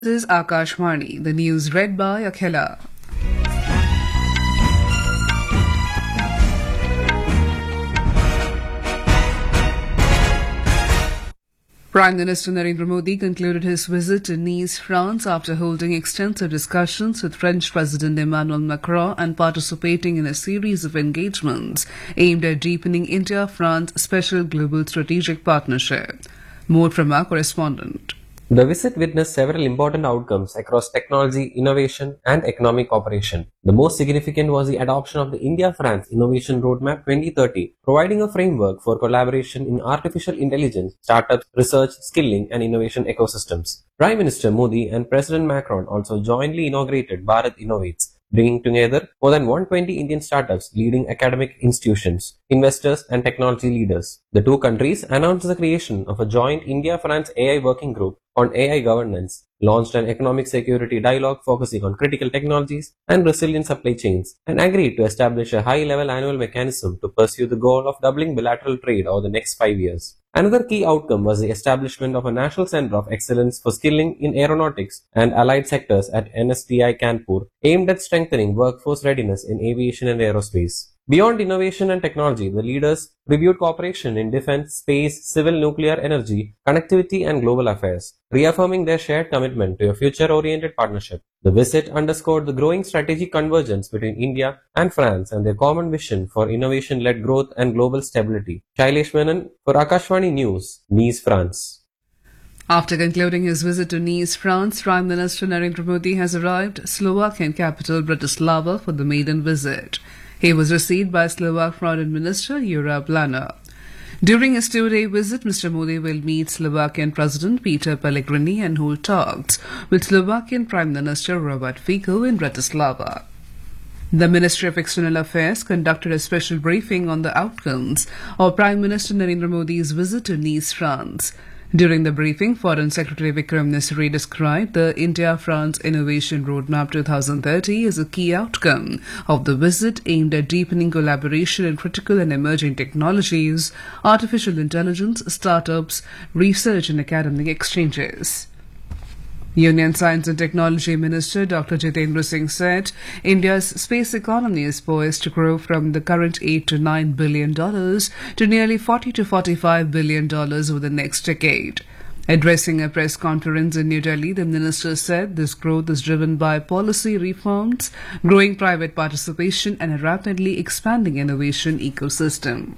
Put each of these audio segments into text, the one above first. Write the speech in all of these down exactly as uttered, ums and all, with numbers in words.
This is Akashvani, the news read by Akhila. Prime Minister Narendra Modi concluded his visit to Nice, France after holding extensive discussions with French President Emmanuel Macron and participating in a series of engagements aimed at deepening India-France special global strategic partnership. More from our correspondent. The visit witnessed several important outcomes across technology, innovation, and economic cooperation. The most significant was the adoption of the India-France Innovation Roadmap twenty thirty, providing a framework for collaboration in artificial intelligence, startups, research, skilling, and innovation ecosystems. Prime Minister Modi and President Macron also jointly inaugurated Bharat Innovates, bringing together more than one hundred twenty Indian startups, leading academic institutions, investors, and technology leaders. The two countries announced the creation of a joint India-France A I working group on A I governance, launched an economic security dialogue focusing on critical technologies and resilient supply chains, and agreed to establish a high-level annual mechanism to pursue the goal of doubling bilateral trade over the next five years. Another key outcome was the establishment of a National Center of Excellence for Skilling in Aeronautics and Allied Sectors at N S T I Kanpur, aimed at strengthening workforce readiness in aviation and aerospace. Beyond innovation and technology, the leaders reviewed cooperation in defense, space, civil nuclear energy, connectivity, and global affairs, reaffirming their shared commitment to a future-oriented partnership. The visit underscored the growing strategic convergence between India and France and their common vision for innovation-led growth and global stability. Shailesh Menon for Akashvani News, Nice, France. After concluding his visit to Nice, France, Prime Minister Narendra Modi has arrived Slovakian capital Bratislava for the maiden visit. He was received by Slovak Foreign Minister Jura Blana. During his two-day visit, Mister Modi will meet Slovakian President Peter Pellegrini and hold talks with Slovakian Prime Minister Robert Fico in Bratislava. The Ministry of External Affairs conducted a special briefing on the outcomes of Prime Minister Narendra Modi's visit to Nice, France. During the briefing, Foreign Secretary Vikram Misri described the India-France Innovation Roadmap twenty thirty as a key outcome of the visit aimed at deepening collaboration in critical and emerging technologies, artificial intelligence, startups, research and academic exchanges. Union Science and Technology Minister Doctor Jitendra Singh said India's space economy is poised to grow from the current eight to nine billion dollars to nearly forty to forty-five billion dollars over the next decade. Addressing a press conference in New Delhi, the minister said this growth is driven by policy reforms, growing private participation and a rapidly expanding innovation ecosystem.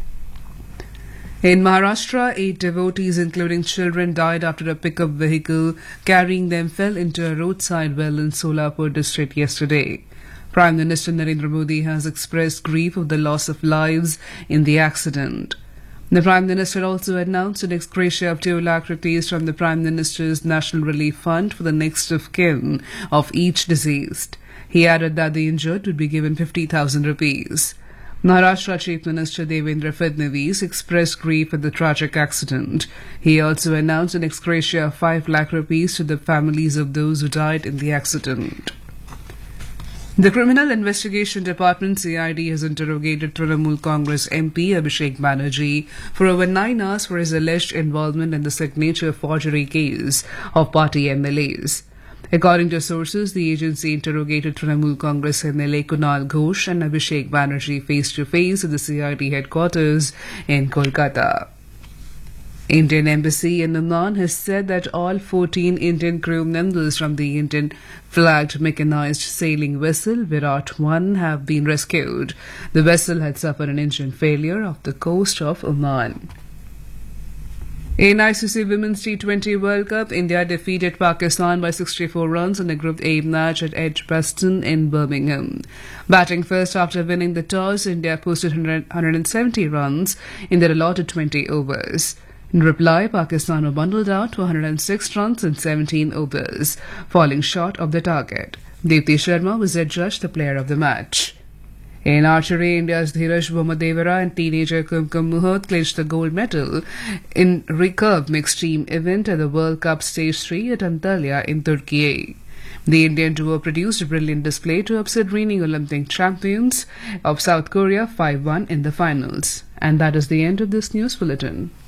In Maharashtra, eight devotees, including children, died after a pickup vehicle carrying them fell into a roadside well in Solapur district yesterday. Prime Minister Narendra Modi has expressed grief of the loss of lives in the accident. The Prime Minister also announced an ex gratia of two lakh rupees from the Prime Minister's National Relief Fund for the next of kin of each deceased. He added that the injured would be given fifty thousand rupees. Maharashtra Chief Minister Devendra Fadnavis expressed grief at the tragic accident. He also announced an ex gratia of five lakh rupees to the families of those who died in the accident. The Criminal Investigation Department C I D has interrogated Trinamool Congress M P Abhishek Banerjee for over nine hours for his alleged involvement in the signature forgery case of party M L As. According to sources, the agency interrogated Trinamool Congress M L A Kunal Ghosh and Abhishek Banerjee face-to-face at the C I D headquarters in Kolkata. Indian Embassy in Oman has said that all fourteen Indian crew members from the Indian-flagged mechanized sailing vessel Virat one have been rescued. The vessel had suffered an engine failure off the coast of Oman. In I C C Women's T twenty World Cup, India defeated Pakistan by sixty-four runs in a Group A match at Edgbaston in Birmingham. Batting first after winning the toss, India posted one hundred seventy runs in their allotted twenty overs. In reply, Pakistan were bundled out to one hundred six runs in seventeen overs, falling short of the target. Deepti Sharma was adjudged the player of the match. In archery, India's Dheeraj Bommadevara and teenager Kumkum Muhot clinched the gold medal in recurve mixed team event at the World Cup Stage three at Antalya in Turkey. The Indian duo produced a brilliant display to upset reigning Olympic champions of South Korea five one in the finals. And that is the end of this news bulletin.